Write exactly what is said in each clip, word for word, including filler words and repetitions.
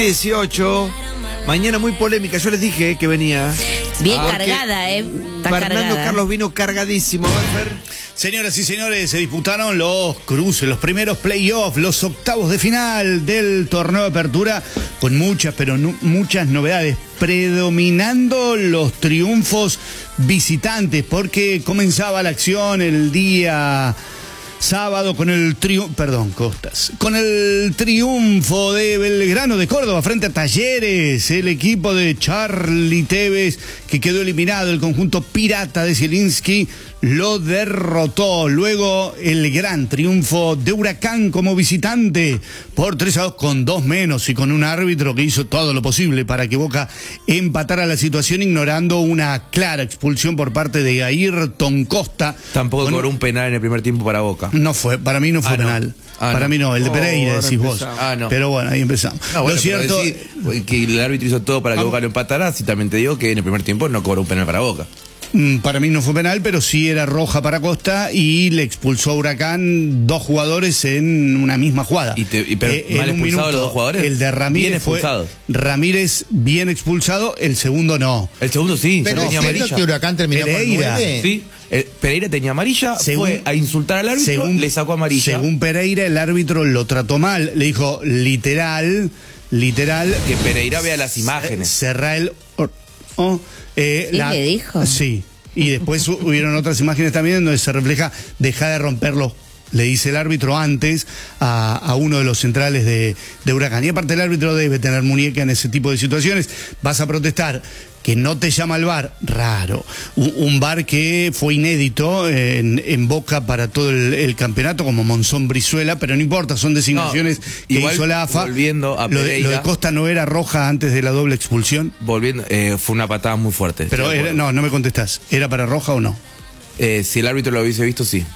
dieciocho, mañana muy polémica, yo les dije que venía. Bien cargada, eh. Está Fernando cargada. Carlos vino cargadísimo. Señoras y señores, se disputaron los cruces, los primeros playoffs, los octavos de final del torneo de apertura, con muchas, pero no, muchas novedades, predominando los triunfos visitantes, porque comenzaba la acción el día sábado con el triunfo, perdón, Costas, con el triunfo de Belgrano de Córdoba frente a Talleres, el equipo de Charlie Tevez, que quedó eliminado. El conjunto pirata de Zielinski lo derrotó. Luego el gran triunfo de Huracán como visitante por tres a dos, con dos menos y con un árbitro que hizo todo lo posible para que Boca empatara la situación, ignorando una clara expulsión por parte de Ayrton Costa. Tampoco con... cobró un penal en el primer tiempo para Boca. No fue, para mí no fue ah, no. penal. Ah, para no. mí no, el de Pereira, oh, decís vos. Ah, no. Pero bueno, ahí empezamos. No, bueno, lo cierto decir que el árbitro hizo todo para que Boca lo empatara, si también te digo que en el primer tiempo no cobró un penal para Boca. Para mí no fue penal, pero sí era roja para Costa y le expulsó a Huracán dos jugadores en una misma jugada. ¿Y, te, y pero eh, mal expulsados minuto, los dos jugadores? El de Ramírez bien fue expulsado. Ramírez bien expulsado, el segundo no. El segundo sí, pero tenía amarilla. que Huracán terminó Pereira. con nueve. Sí, eh, Pereira tenía amarilla, Según- fue a insultar al árbitro, según, le sacó amarilla. Según Pereira, el árbitro lo trató mal, le dijo literal, literal. Que Pereira vea las imágenes. Cerrá el... Oh, eh, ¿Sí le dijo? Sí. Y después hubieron otras imágenes también donde se refleja, deja de romperlo, le dice el árbitro antes a, a uno de los centrales de, de Huracán. Y aparte el árbitro debe tener muñeca en ese tipo de situaciones. Vas a protestar que no te llama el V A R, raro. Un, un V A R que fue inédito en, en Boca para todo el, el campeonato, como Monzón Brizuela, pero no importa, son designaciones No, que igual, hizo la A F A. volviendo a lo, de, Pereira. lo de Costa no era roja antes de la doble expulsión. Volviendo, eh, fue una patada muy fuerte. Pero estoy de era, acuerdo. no, no me contestás. ¿Era para roja o no? Eh, si el árbitro lo hubiese visto, sí.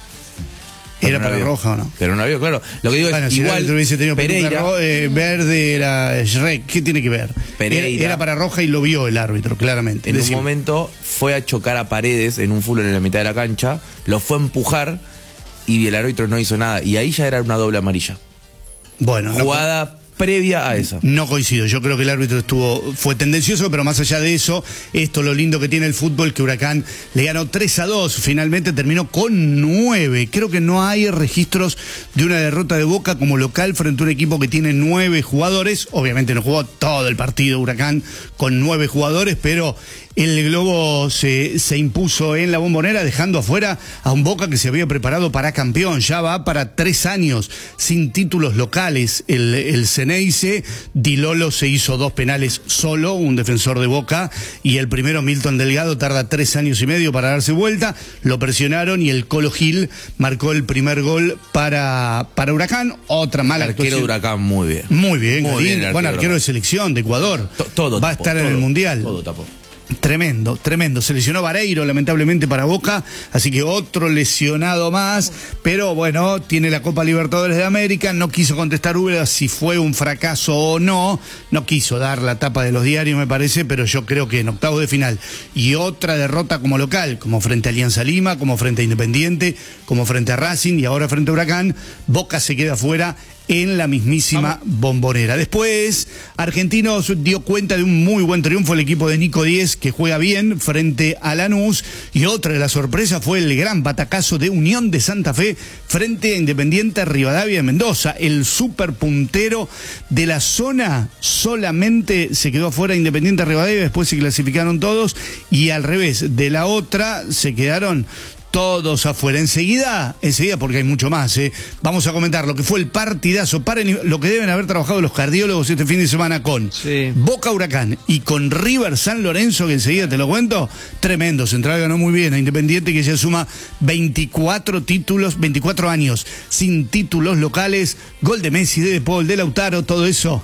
¿Era Pero no para la vio. roja o no? Pero no la vio, claro. Lo que digo Bueno, es, si el igual, árbitro hubiese tenido Pereira, peluca ro- eh, verde, era Shrek, ¿qué tiene que ver? Pereira. Era, era para roja y lo vio el árbitro, claramente. en Decime. un momento fue a chocar a Paredes en un fútbol en la mitad de la cancha, lo fue a empujar y el árbitro no hizo nada. Y ahí ya era una doble amarilla. Bueno, no- Jugada previa a esa. No coincido, yo creo que el árbitro estuvo, fue tendencioso, pero más allá de eso, esto lo lindo que tiene el fútbol, que Huracán le ganó tres a dos, finalmente terminó con nueve. Creo que no hay registros de una derrota de Boca como local frente a un equipo que tiene nueve jugadores. Obviamente no jugó todo el partido Huracán con nueve jugadores, pero el Globo se, se impuso en la Bombonera, dejando afuera a un Boca que se había preparado para campeón. Ya va para tres años sin títulos locales el, el Ceneice. Di Lolo se hizo dos penales solo, un defensor de Boca, y el primero, Milton Delgado, tarda tres años y medio para darse vuelta. Lo presionaron y el Colo Gil marcó el primer gol para, para Huracán. Otra mala El arquero de actuación. Huracán muy bien. Muy bien, Muy Garín. bien el Buen arquero arquero de de selección de Ecuador. To- todo Va a tapó, estar en todo, el Mundial. Todo tapó. Tremendo, tremendo. Se lesionó Vareiro, lamentablemente, para Boca, así que otro lesionado más. Pero bueno, tiene la Copa Libertadores de América. No quiso contestar Úbeda si fue un fracaso o no. No quiso dar la tapa de los diarios, me parece, pero yo creo que en octavos de final y otra derrota como local, como frente a Alianza Lima, como frente a Independiente, como frente a Racing y ahora frente a Huracán, Boca se queda fuera en la mismísima Bombonera. Después, Argentinos dio cuenta de un muy buen triunfo el equipo de Nico Díez, que juega bien frente a Lanús, y otra de las sorpresas fue el gran batacazo de Unión de Santa Fe frente a Independiente Rivadavia de Mendoza. El super puntero de la zona solamente se quedó afuera Independiente Rivadavia, después se clasificaron todos, y al revés, de la otra se quedaron todos afuera. Enseguida, enseguida porque hay mucho más, ¿eh? Vamos a comentar lo que fue el partidazo, paren, lo que deben haber trabajado los cardiólogos este fin de semana con Sí. Boca Huracán y con River San Lorenzo, que enseguida te lo cuento. Tremendo, Central ganó muy bien a Independiente, que ya suma veinticuatro títulos, veinticuatro años sin títulos locales. Gol de Messi, de De Paul, de Lautaro, todo eso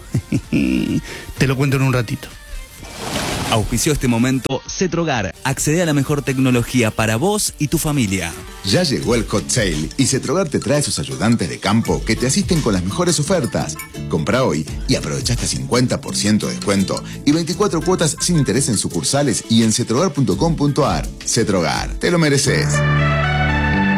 te lo cuento en un ratito. Auspició este momento Cetrogar. Accede a la mejor tecnología para vos y tu familia. Ya llegó el Hot Sale y Cetrogar te trae sus ayudantes de campo que te asisten con las mejores ofertas. Compra hoy y aprovecha hasta cincuenta por ciento de descuento y veinticuatro cuotas sin interés en sucursales y en cetrogar punto com punto ar. Cetrogar, te lo mereces.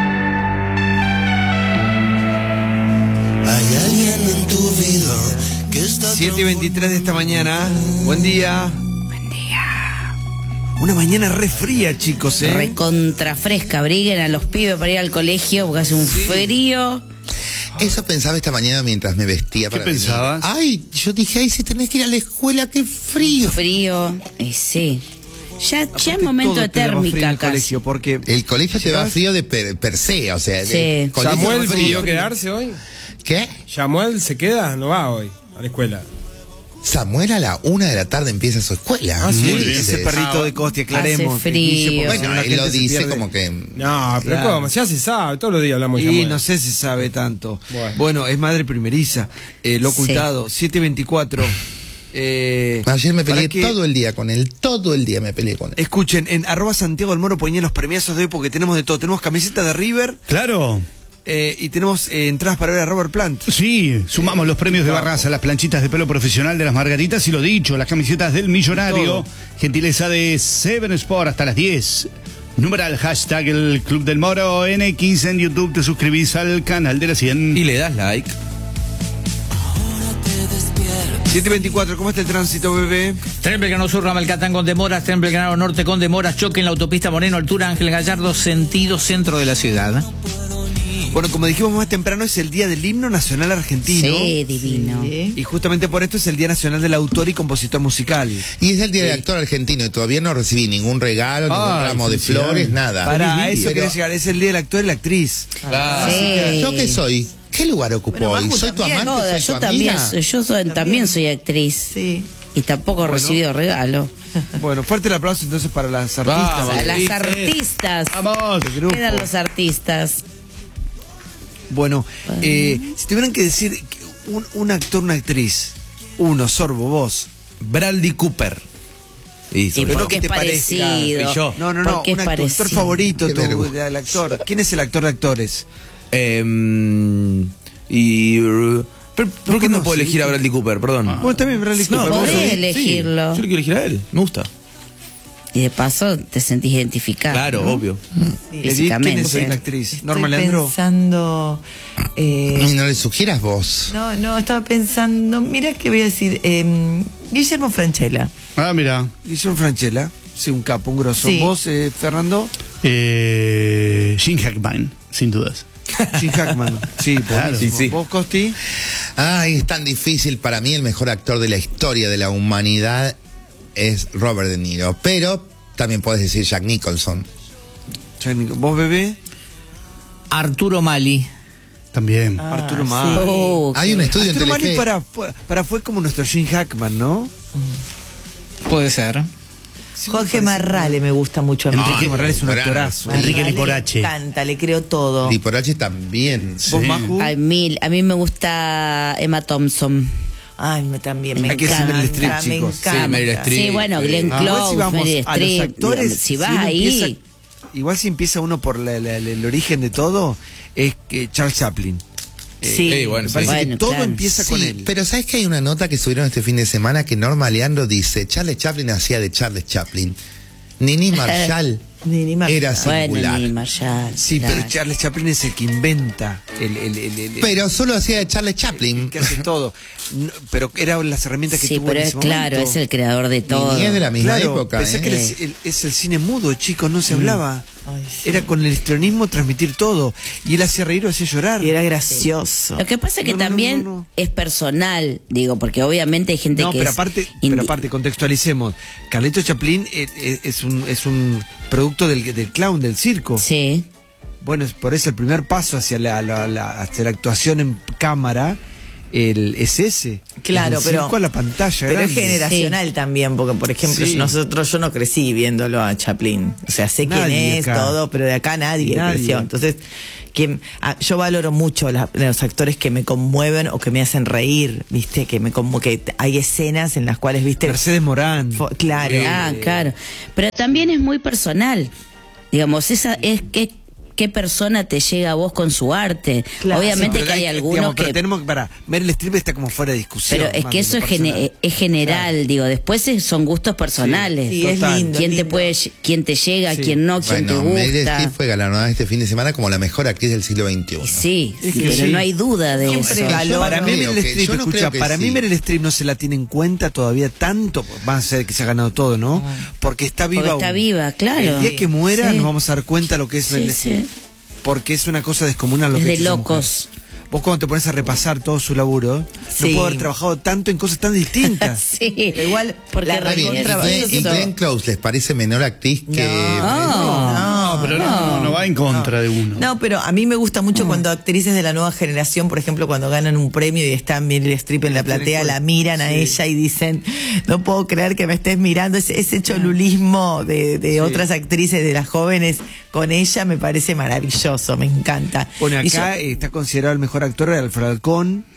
Hay alguien en tu vida siete y veintitrés de esta mañana. Buen día. Buen día. Una mañana re fría, chicos, ¿eh? Recontra fresca, abriguen a los pibes para ir al colegio porque hace un Sí. frío. Eso pensaba esta mañana mientras me vestía ¿Qué para venir. pensabas? Ay, yo dije, ay, si tenés que ir a la escuela, qué frío. Frío, y sí. Ya, ya es momento de Todo te daba frío en térmica el casi. colegio, porque El colegio te va frío de per, per se, o sea, Sí. el colegio ¿Samuel va pidió frío. quedarse hoy? ¿Qué? ¿Samuel se queda? No va hoy a la escuela. Samuel a la una de la tarde empieza su escuela. Ah, sí. ¿Qué ese dices? perrito de Costi, aclaremos. Hace que dice, frío. porque si no Bueno, la él gente lo se dice pierde. como que... No, pero Claro. ¿cómo? Ya se sabe, todos los días hablamos de Y Samuel. no sé si sabe tanto. Bueno. Bueno, es madre primeriza. Eh, lo Sí. ocultado, siete veinticuatro. Eh, Ayer me para peleé que- todo el día con él, todo el día me peleé con él. Escuchen, en arroba Santiago del Moro ponía los premiazos de hoy porque tenemos de todo. Tenemos camiseta de River Claro. eh, y tenemos eh, entradas para ver a Robert Plant. Sí, sumamos los premios de Barraza, las planchitas de pelo profesional de las Margaritas y lo dicho, las camisetas del Millonario, Todo. gentileza de Seven Sport hasta las diez. Numeral hashtag el Club del Moro en X en YouTube, te suscribís al canal de la cien. Y le das like. siete veinticuatro, ¿cómo está el tránsito, bebé? Tren Belgrano Sur, Ramalcatán con demoras, Tren Belgrano Norte con demoras, choque en la autopista Moreno, altura Ángel Gallardo, sentido centro de la ciudad. Bueno, como dijimos más temprano, es el Día del Himno Nacional Argentino. Sí, divino. Y justamente por esto es el Día Nacional del Autor y Compositor Musical. Y es el día del actor argentino y todavía no recibí ningún regalo, ningún Ay, ramo de felicidades. flores, nada. Para eso Pero- querés llegar, es el Día del Actor y la Actriz. Sí. ¿Yo qué soy? ¿Qué lugar ocupo hoy? ¿Soy tu amante? No, ¿Soy yo tu también, amiga? soy- yo soy- también soy actriz. Sí. Y tampoco he recibido regalo. Bueno, fuerte el aplauso entonces para las artistas. A las Sí. artistas. Vamos. grupo. Quedan los artistas. Bueno, eh, si tuvieran que decir que un, un actor, una actriz, uno, Sorbo, vos, Bradley Cooper. Y sobre todo porque que te es parezca. parecido, Soy yo. No, no, no, porque un es actor, parecido. actor favorito Qué tu, vergüenza. del actor. ¿Quién es el actor de actores? Em, y... uh, ¿Por, por qué no puedo elegir a Bradley Cooper? Perdón. Bueno, también Bradley Cooper. podés vos sabés. elegirlo. Sí, yo le quiero elegir a él. Me gusta. Y de paso te sentís identificado. Claro, ¿no? obvio. Edith, Físicamente. ¿quién es la actriz? Estoy Norma Leandro. pensando... eh, Y no le sugieras vos. no, no, estaba pensando... Mira qué voy a decir. eh, Guillermo Francella. Ah, mira. Guillermo Francella. Sí, un capo, un grosso. Sí. ¿Vos, eh, Fernando? Eh, Jim Hackman, sin dudas. Jim Hackman. Sí, Claro. buenísimo. Sí, sí. ¿Vos, Costi? Ay, es tan difícil. Para mí el mejor actor de la historia de la humanidad es Robert De Niro. Pero también puedes decir Jack Nicholson. ¿Vos, bebé? Arturo Mali. También. Arturo Mali. Oh, Hay un estudio en Arturo Mali Telefe. para, para fue como nuestro Jim Hackman, ¿no? Puede ser. Jorge Marrale me gusta mucho a mí. Enrique Morales es un Gran. actorazo. Enrique Marrale Liporache. Me encanta, le creo todo. Y por H también. ¿Vos, Sí. Maju? Ay, mil. A mí me gusta Emma Thompson. Ay, me, también me Hay que encanta. Meryl Streep, me chicos. encanta. Sí, Meryl Streep. Sí, bueno, Glenn Ah, Close, igual si vamos Meryl a los Streep. actores, Si vas uno ahí... empieza- igual si empieza uno por la- la- la- el origen de todo, es que Charles Chaplin. Sí. Eh, bueno, me parece Bueno, que todo claro. empieza con Sí, él. pero ¿sabes que hay una nota que subieron este fin de semana que Norma Leandro dice, Charles Chaplin hacía de Charles Chaplin? Nini Marshall Nini Marshall. era Bueno, singular. ni Marshall. Sí, claro. pero Charles Chaplin es el que inventa el, el, el, el- Pero solo hacía de Charles el Chaplin. que hace todo. No, pero eran las herramientas que Sí, tuvo pero en es ese claro, momento. es el creador de todo. Ni es de la misma Claro, época. pensé ¿eh? que es el, es el cine mudo, chicos, no se hablaba. Ay, sí. Era con el histrionismo transmitir todo. Y él hacía reír o hacía llorar. Y era gracioso. Lo que pasa es que No, no, no, también no, no. es personal, digo, porque obviamente hay gente No, que pero es aparte, indi- pero aparte, contextualicemos. Carlito Chaplin es, es- es un, es un producto del, del clown, del circo. Sí. Bueno, es por eso el primer paso hacia la, la- la- hacia la actuación en cámara el, es ese. Claro, El pero, circo a la pantalla pero es grande. generacional también, porque por ejemplo Sí. nosotros yo no crecí viéndolo a Chaplin, o sea sé quién Nadie es acá. todo, pero de acá nadie, Nadie. creció. Entonces quien, ah, yo valoro mucho la- los actores que me conmueven o que me hacen reír, viste, que me como que hay escenas en las cuales viste, Mercedes Morán. fo- claro, Ah, claro. Pero también es muy personal. Digamos, esa es que qué persona te llega a vos con su arte. Claro. Obviamente Sí, que hay pero algunos digamos, que... pero tenemos que, para, Meryl Streep está como fuera de discusión. Pero es más que de eso lo es, gene- personal. es general, digo, después es- son gustos personales. Sí, es Total. lindo. ¿Quién te lindo. puede, quién te llega, Sí. quién no, quién Bueno, te Meryl gusta? Streep fue galardonada este fin de semana como la mejor actriz del siglo veintiuno. Y sí, Es sí, que pero sí. no hay duda de Siempre eso. valoro. Para mí creo Meryl que- Streep, yo no escucha, creo que para mí sí. Meryl Streep no se la tiene en cuenta todavía tanto, va a ser que se ha ganado todo, ¿no? Porque está viva Porque está aún. viva, claro. El día que muera Sí. nos vamos a dar cuenta lo que es Sí, Meryl sí. Streep. Porque es una cosa descomunal lo Es que de ha hecho esa locos. mujer. Vos cuando te pones a repasar todo su laburo, Sí. no puedo haber trabajado tanto en cosas tan distintas. Sí, Igual, porque la Está bien, ¿y recontra- Glenn- ¿y eso- Glenn Close les parece menor actriz que... No, No, pero no, no va en contra de uno. No, pero a mí me gusta mucho cuando actrices de la nueva generación, por ejemplo, cuando ganan un premio y están Meryl Streep en la platea, la miran a ella y dicen, no puedo creer que me estés mirando. Ese, ese cholulismo de, de otras actrices, de las jóvenes, con ella me parece maravilloso, me encanta. Bueno, Y yo- acá eh, está considerado el mejor actor de Alfredo Alcón.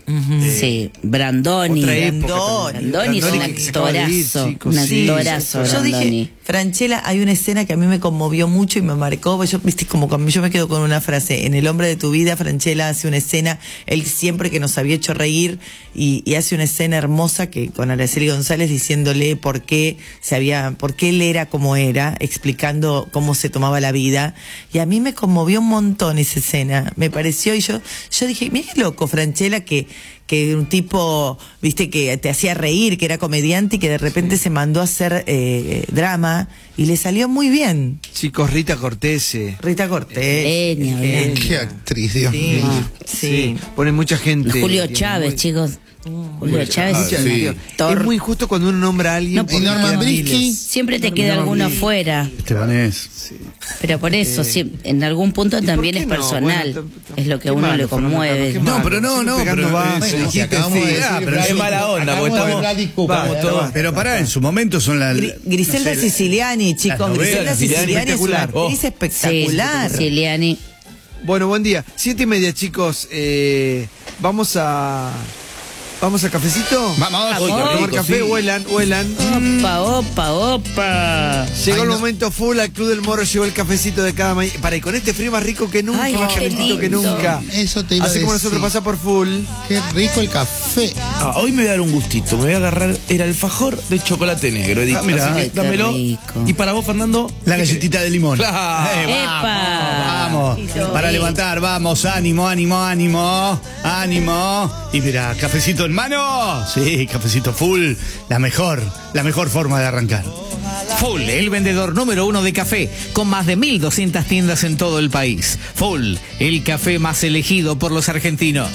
sí, Brandoni. Otra época Brandoni. también. Brandoni es un Brandoni que se acaba de ir, actorazo, chicos, un sí. actorazo, Yo Brandoni. dije, Franchella, hay una escena que a mí me conmovió mucho y me marcó. Yo, viste, como con- yo me quedo con una frase. En El hombre de tu vida, Franchella hace una escena, él siempre que nos había hecho reír, y, y hace una escena hermosa que con Araceli González diciéndole por qué se había, por qué él era como era, explicando cómo se tomaba la vida. Y a mí me conmovió un montón esa escena. Me pareció, y yo, yo dije, mira qué loco, Franchella, que que un tipo, viste, que te hacía reír, que era comediante y que de repente se mandó a hacer eh, drama y le salió muy bien. Chicos, Rita Cortese. Rita Cortés. Genia, Genia. Qué actriz, Dios Sí, mío. sí. Pone mucha gente. Julio digamos, Chávez, muy- chicos. Julio Chávez. Ah, es un sí. actor. Es muy justo cuando uno nombra a alguien. No, porque ¿Y Norman quedan Brisky? miles. Siempre te queda alguno afuera. Estebanés. Pero por eso, sí, en algún punto ¿Y por también qué es no? personal. Bueno, t- es lo que qué a uno malo, le Fernando conmueve. Carlos, qué No, malo. pero no, Sigo no, pegando pero, bajo. eh, Bueno, si dijiste, acabamos sí, de decir, ah, pero Bradley- es mala onda, acabamos porque de estamos- Bradley Cooper, vamos eh, todos. Pero pará, en su momento son las... Gri- Griselda no sé, Siciliani, chicos. novelas, Griselda Siciliani, Siciliani es una espectacular. actriz Sí, espectacular. Siciliani. Bueno, buen día. Siete y media, chicos. Eh, vamos a. ¿Vamos a cafecito? Vamos, Vamos. uy, qué A tomar rico, café, sí. huelan, huelan. Opa, opa, opa. Llegó Ay, el no. momento full, al Club del Moro llegó el cafecito de cada mañana. Para, y con este frío más rico que nunca, Ay, más qué calentito que lindo. nunca. Eso te iba a Así como decir. nosotros pasa por full. Qué rico el café. Ah, hoy me voy a dar un gustito, me voy a agarrar el alfajor de chocolate negro, Edith. Ah, mira. Así que Ay, qué dámelo. rico. Y para vos, Fernando, La galletita de limón. Claro. Eh, ¡Epa! vamos, vamos. Para levantar, vamos, ánimo, ánimo, ánimo, ánimo. Y mira, cafecito en mano. Sí, cafecito full, la mejor, la mejor forma de arrancar. Full, el vendedor número uno de café, con más de mil doscientas tiendas en todo el país. Full, el café más elegido por los argentinos.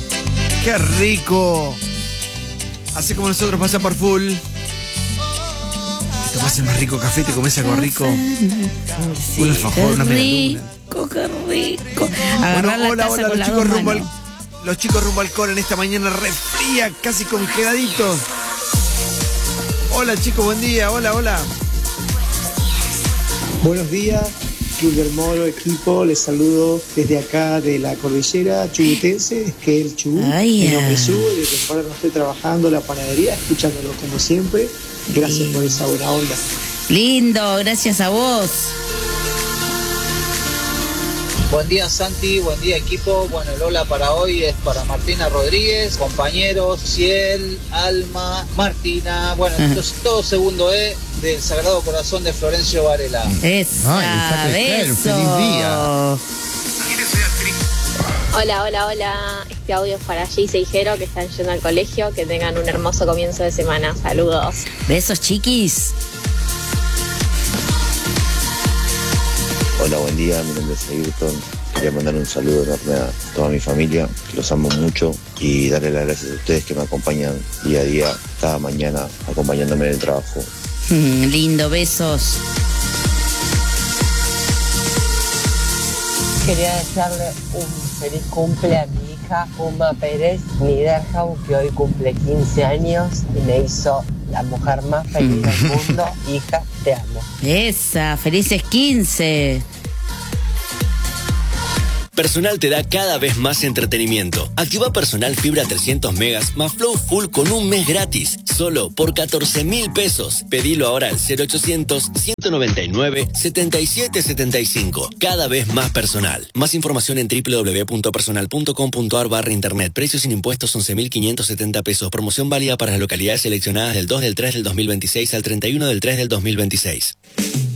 ¡Qué rico! Así como nosotros pasa por full. Te tomas el más rico café, te comes algo rico. Un alfajor, una Qué media luna. rico, qué rico. Bueno, Agarrar la hola, taza hola, con los las chicos dos rumbo al, manos. los chicos rumbo al coro en esta mañana re fría, casi congeladitos. Hola chicos, buen día, hola, hola. Buenos días, Club del Moro, equipo, les saludo desde acá de la cordillera chubutense, que es el Chubut. Ay, Mi nombre es ah. Hugo, desde temprano estoy trabajando en la panadería, escuchándolo como siempre. Gracias Sí. por esa buena onda. Lindo, gracias a vos. Buen día Santi, buen día equipo. Bueno, el hola para hoy es para Martina Rodríguez, compañeros, Ciel, Alma, Martina, bueno, esto es todo segundo E del Sagrado Corazón de Florencio Varela. Esa, Ay, dejate caer, beso. feliz día. Hola, hola, hola. Este audio es para Gise y Jero que están yendo al colegio. Que tengan un hermoso comienzo de semana. Saludos. Besos, chiquis. Hola, buen día, mi nombre es Ayrton. Quería mandar un saludo enorme a toda mi familia, que los amo mucho, y darle las gracias a ustedes que me acompañan día a día, cada mañana, acompañándome en el trabajo. Mm, lindo, besos. Quería desearle un feliz cumple a mi hija, Uma Pérez Niederhaus, que hoy cumple quince años y me hizo la mujer más feliz del mundo. Hija, te amo. Esa, felices quince. Personal te da cada vez más entretenimiento. Activa Personal Fibra trescientos megas más Flow Full con un mes gratis. Solo por catorce mil pesos. Pedilo ahora al cero ochocientos, ciento noventa y nueve, setenta y siete setenta y cinco. Cada vez más personal. Más información en doble u doble u doble u punto personal punto com punto a r barra internet. Precios sin impuestos once mil quinientos setenta pesos. Promoción válida para las localidades seleccionadas del dos del tres del dos mil veintiséis al treinta y uno del tres del dos mil veintiséis.